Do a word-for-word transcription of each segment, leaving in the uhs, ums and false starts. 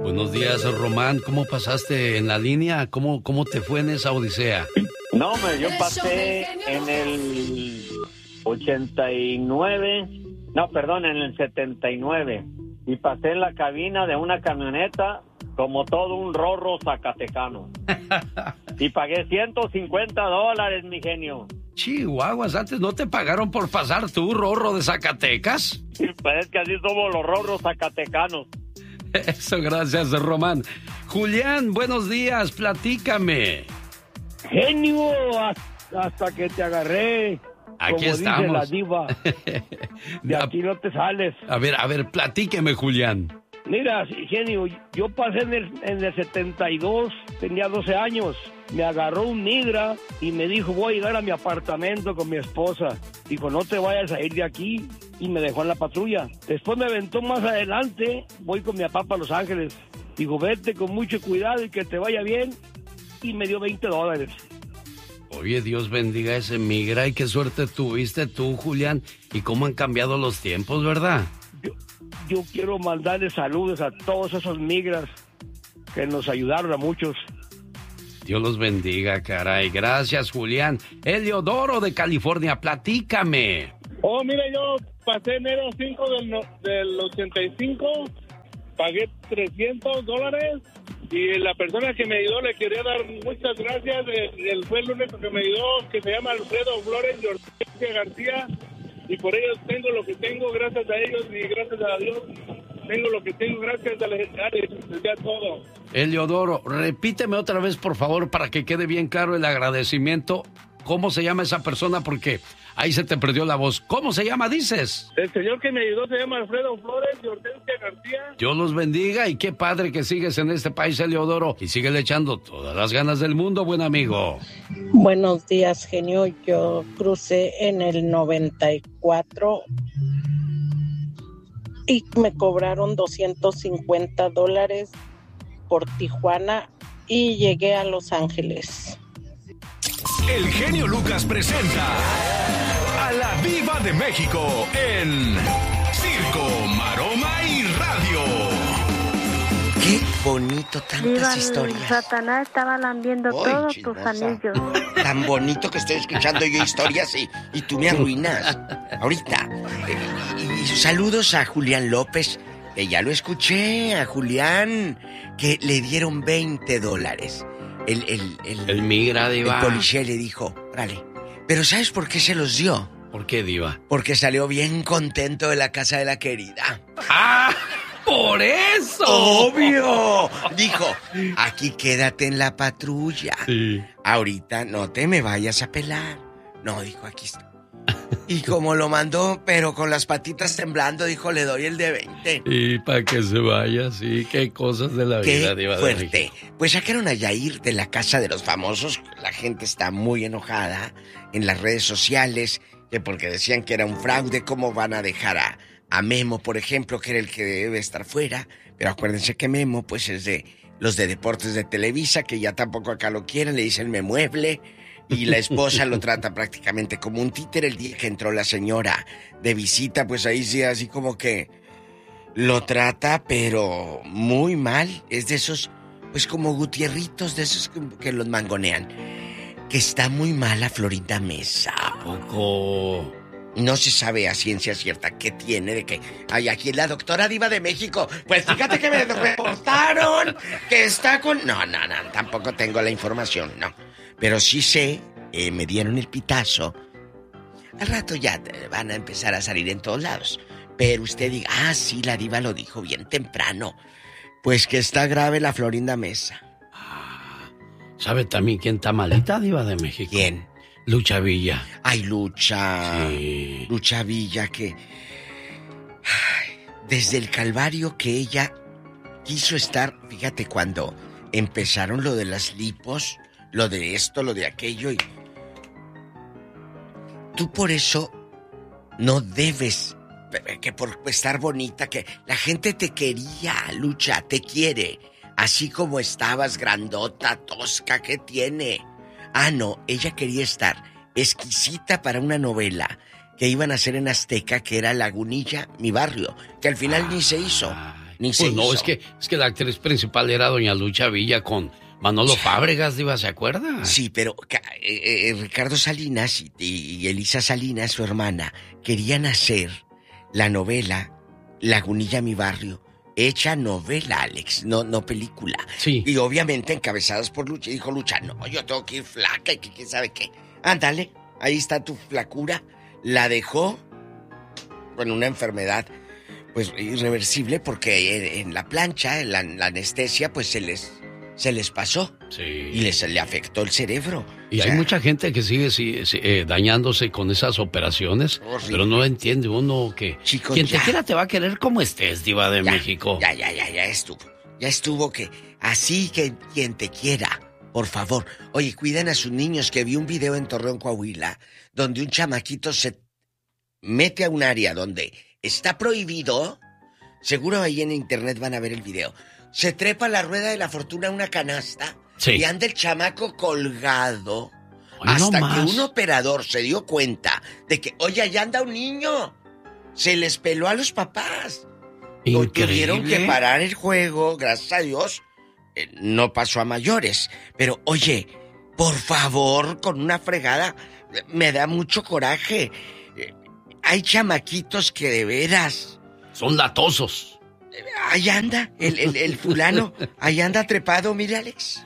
Buenos días, Román. ¿Cómo pasaste en la línea? ¿Cómo, cómo te fue en esa odisea? No, me, yo pasé en el ochenta y nueve, no, perdón, en el setenta y nueve. Y pasé en la cabina de una camioneta como todo un rorro zacatecano. Y pagué ciento cincuenta dólares, mi genio. Chihuahuas, ¿antes no te pagaron por pasar tú, rorro de Zacatecas? Pues es que así somos los rorros zacatecanos. Eso, gracias, Román. Julián, buenos días, platícame. Genio, hasta que te agarré. Aquí como estamos. Dice la diva. De aquí no te sales. A ver, a ver, platíqueme, Julián. Mira, genio, yo pasé en el, en el setenta y dos, tenía doce años. Me agarró un migra y me dijo, voy a llegar a mi apartamento con mi esposa. Dijo, no te vayas a ir de aquí. Y me dejó en la patrulla. Después me aventó más adelante, voy con mi papá para Los Ángeles. Dijo, vete con mucho cuidado y que te vaya bien. Y me dio veinte dólares. Oye, Dios bendiga ese migra y qué suerte tuviste tú, Julián. Y cómo han cambiado los tiempos, ¿verdad? Yo, yo quiero mandarle saludos a todos esos migras que nos ayudaron a muchos. Dios los bendiga, caray. Gracias, Julián. Eliodoro de California, platícame. Oh, mira, yo pasé enero cinco del, no, del ochenta y cinco, pagué trescientos dólares y la persona que me ayudó le quería dar muchas gracias. Él fue el único que me ayudó, que se llama Alfredo Flores y Hortensia García, y por ellos tengo lo que tengo, gracias a ellos y gracias a Dios. Tengo lo que tengo, gracias a la gente, ya todo. Eliodoro, repíteme otra vez, por favor, para que quede bien claro el agradecimiento. ¿Cómo se llama esa persona? Porque ahí se te perdió la voz. ¿Cómo se llama, dices? El señor que me ayudó se llama Alfredo Flores y Hortensia García. Dios los bendiga y qué padre que sigues en este país, Eliodoro. Y síguele echando todas las ganas del mundo, buen amigo. Buenos días, genio. Yo crucé en el noventa y cuatro y me cobraron doscientos cincuenta dólares por Tijuana y llegué a Los Ángeles. El genio Lucas presenta a la Diva de México en Circo, Maroma y Radio. Qué bonito, tantas Diva, historias. Satanás estaba lambiendo Uy, todos chismosa. tus anillos. Tan bonito que estoy escuchando yo historias y, y tú me arruinas. Ahorita. Eh, y, y saludos a Julián López, que ya lo escuché, a Julián, que le dieron veinte dólares. El, el, el, el migra, Diva. El policía le dijo, órale. Pero ¿sabes por qué se los dio? ¿Por qué, Diva? Porque salió bien contento de la casa de la querida. ¡Ah! ¡Por eso! ¡Obvio! Dijo, aquí quédate en la patrulla. Sí. Ahorita no te me vayas a pelar. No, dijo, aquí está. Y como lo mandó, pero con las patitas temblando, dijo, le doy el de veinte. Y para que se vaya, sí, qué cosas de la Qué vida, Diva de fuerte. México. Pues sacaron a Yair de la casa de los famosos. La gente está muy enojada en las redes sociales, que porque decían que era un fraude, ¿cómo van a dejar a, a Memo, por ejemplo, que era el que debe estar fuera? Pero acuérdense que Memo, pues, es de los de Deportes de Televisa, que ya tampoco acá lo quieren, le dicen me mueble. Y la esposa lo trata prácticamente como un títere. El día que entró la señora de visita, pues ahí sí, así como que lo trata, pero muy mal. Es de esos, pues como Gutierritos, de esos que, que los mangonean. Que está muy mala Florinda Mesa. ¿A poco? No se sabe a ciencia cierta qué tiene de que... Ay, aquí la doctora Diva de México. Pues fíjate que me reportaron que está con... No, no, no, tampoco tengo la información, no. Pero sí sé, eh, me dieron el pitazo. Al rato ya van a empezar a salir en todos lados. Pero usted diga, ah, sí, la Diva lo dijo bien temprano. Pues que está grave la Florinda Mesa. Ah, ¿sabe también quién está malita, Diva de México? ¿Quién? Lucha Villa. Ay, Lucha. Sí. Lucha Villa, que... Ay, desde el calvario que ella quiso estar... Fíjate, cuando empezaron lo de las lipos... Lo de esto, lo de aquello y... Tú por eso no debes... Que por estar bonita, que la gente te quería, Lucha, te quiere. Así como estabas, grandota, tosca, ¿qué tiene? Ah, no, ella quería estar exquisita para una novela que iban a hacer en Azteca, que era Lagunilla, mi barrio, que al final ah, ni se hizo. Ni se Pues no, hizo. es que, es que la actriz principal era doña Lucha Villa con Manolo Fábregas, Diva, ¿se acuerda? Sí, pero eh, eh, Ricardo Salinas y, y Elisa Salinas, su hermana, querían hacer la novela Lagunilla, mi barrio, hecha novela, Alex, no, no película. Sí. Y obviamente encabezadas por Lucha. Y dijo Lucha, no, yo tengo que ir flaca y que quién sabe qué. Ándale, ahí está tu flacura. La dejó con una enfermedad, pues, irreversible, porque en, en la plancha, en la, en la anestesia, pues, se les, se les pasó. Sí. Y les, le afectó el cerebro. Y O hay sea, mucha gente que sigue sí, sí, eh, dañándose con esas operaciones, Horrible. pero no entiende uno que Chicos, quien ya. te quiera te va a querer como estés, Diva de ya, México. Ya, ya, ya, ya estuvo. Ya estuvo que así que quien te quiera, por favor. Oye, cuiden a sus niños, que vi un video en Torreón, Coahuila, donde un chamaquito se mete a un área donde está prohibido. Seguro ahí en internet van a ver el video. Se trepa la rueda de la fortuna a una canasta. Sí. Y anda el chamaco colgado. Ay, no hasta más. que un operador se dio cuenta de que, oye, allá anda un niño. Se les peló a los papás. Lo tuvieron que parar el juego, gracias a Dios. Eh, no pasó a mayores. Pero, oye, por favor, con una fregada, eh, me da mucho coraje. Eh, hay chamaquitos que de veras... Son latosos. eh, Ahí anda, el, el, el fulano, ahí anda trepado, mire, Alex.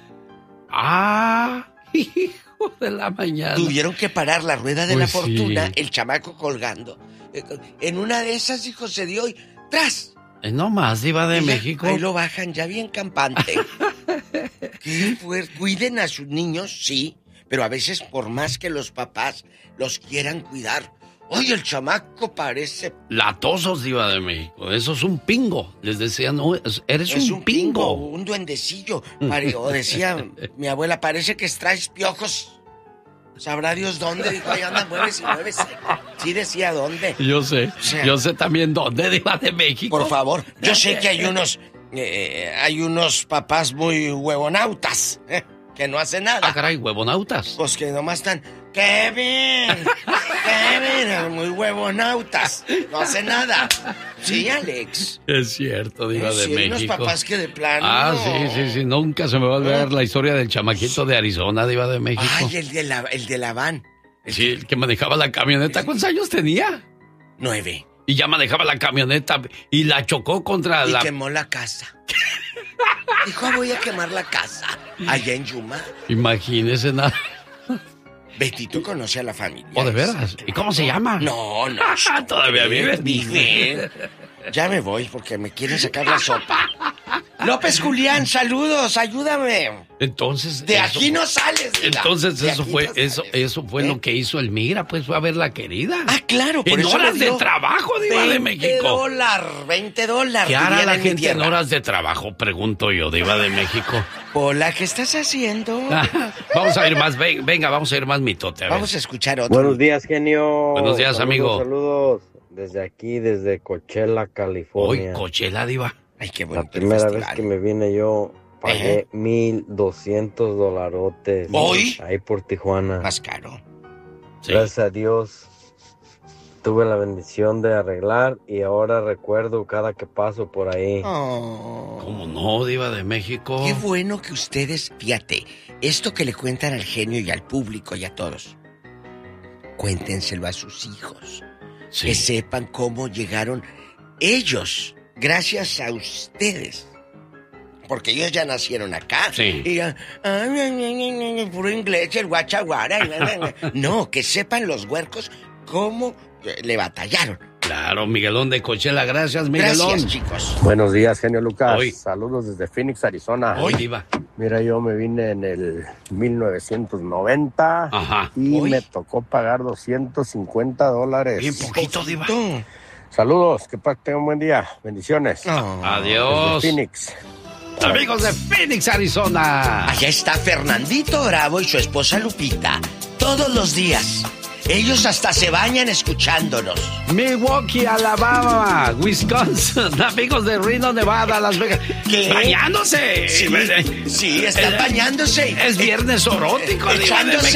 Ah, hijo de la mañana. Tuvieron que parar la rueda de Pues la fortuna, sí. el chamaco colgando. Eh, En una de esas, hijo, se dio y ¡tras! Eh, no más, Diva de Y ya, México. ahí lo bajan ya bien campante. Qué fuerte. Cuiden a sus niños, sí, pero a veces por más que los papás los quieran cuidar. Oye, el chamaco parece... Latosos, Diva de México. Eso es un pingo. Les decían, no, es- eres es un, pingo. un duendecillo. Pare- o decía mi abuela, parece que traes piojos. Sabrá Dios dónde. Dijo, ahí anda, muévese, muévese. Sí decía dónde. Yo sé, O sea, yo sé también dónde, Diva de México. Por favor, yo sé que hay unos... eh, hay unos papás muy huevonautas, eh, que no hacen nada. Ah, caray, huevonautas. Pues que nomás están... ¡Kevin! ¡Kevin! Muy huevonautas. No hace nada. Sí, Alex. Es cierto, Diva Sí, de hay unos México. papás que de plano... Ah, sí, sí, sí. Nunca se me va a olvidar la historia del chamaquito de Arizona, Diva de México. Ay, el de la, el de la van. El Sí, el que manejaba la camioneta. ¿Cuántos años tenía? Nueve. Y ya manejaba la camioneta y la chocó contra Y la... quemó la casa. Dijo, "Ah, voy a quemar la casa. Allá en Yuma. Imagínese nada. Betito conoce a la familia. ¿O de veras? ¿Y cómo se llama? No, no. Todavía vive. Vive. Ya me voy porque me quieren sacar la sopa. López Julián, saludos, ayúdame. Entonces... De eso- aquí no sales. Diva. Entonces De eso aquí fue, no eso, sales. eso fue ¿Eh? lo que hizo el Migra, pues fue a ver la querida. Ah, claro, por En eso horas le dio de trabajo, Diva de veinte México. dólares, veinte dólares. ¿Qué hará dirían la en mi gente en tierra. horas de trabajo? Pregunto yo, Diva de México. Hola, ¿qué estás haciendo? Vamos a ir más, ven- venga, vamos a ir más mitote. A ver. Vamos a escuchar otro. Buenos días, genio. Buenos días, Saludos, amigo. Saludos desde aquí, desde Coachella, Hoy, California. Coachella, Diva. Ay, qué La bonito el primera vez festival. que me vine yo pagué ¿Eh? mil doscientos dolarotes. ¿Hoy? Ahí por Tijuana. Más caro. Sí. Gracias a Dios tuve la bendición de arreglar y ahora recuerdo cada que paso por ahí. Oh. ¿Cómo no, Diva de México? Qué bueno que ustedes, fíjate, esto que le cuentan al genio y al público y a todos, cuéntenselo a sus hijos. Sí. Que sepan cómo llegaron ellos, gracias a ustedes. Porque ellos ya nacieron acá. Sí. Y ya, ay, ay, ay, ay, ay, puro inglés, el guachaguara. ay, ay, ay. No, que sepan los huercos cómo eh, le batallaron. Claro, Miguelón de Coachella, gracias, Miguelón. Gracias, chicos. Buenos días, genio Lucas. Hoy. Saludos desde Phoenix, Arizona. Hoy, Diva. Mira, yo me vine en el mil novecientos noventa Ajá. y Hoy. me tocó pagar doscientos cincuenta dólares. Bien poquito, Diva. Tú. Saludos, que pa- tengan un buen día. Bendiciones. No. Adiós. Desde Phoenix. Amigos de Phoenix, Arizona. Allá está Fernandito Bravo y su esposa Lupita. Todos los días. Ellos hasta se bañan escuchándonos. Milwaukee, Alabama, Wisconsin, amigos de Reno, Nevada, Las Vegas. ¿Qué? ¡Bañándose! Sí, sí, están Eh, bañándose. Es viernes erótico, Diva de Echándose